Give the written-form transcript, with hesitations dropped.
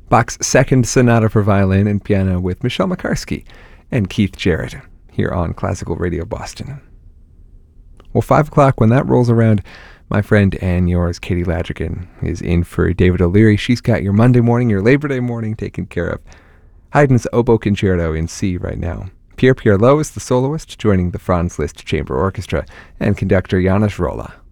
Bach's Second Sonata for Violin and Piano with Michelle McCarsky and Keith Jarrett here on Classical Radio Boston. Well, 5 o'clock, when that rolls around, my friend and yours, Katie Ladrigan, is in for David O'Leary. She's got your Monday morning, your Labor Day morning taken care of. Haydn's Oboe Concerto in C right now. Pierre Pierlot is the soloist, joining the Franz Liszt Chamber Orchestra, and conductor Janos Rolla.